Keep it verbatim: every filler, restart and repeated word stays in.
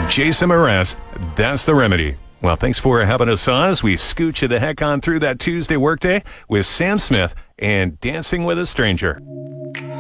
Jason Mraz, That's the Remedy. Well, thanks for having us on as we scooch you the heck on through that Tuesday workday with Sam Smith and Dancing with a Stranger.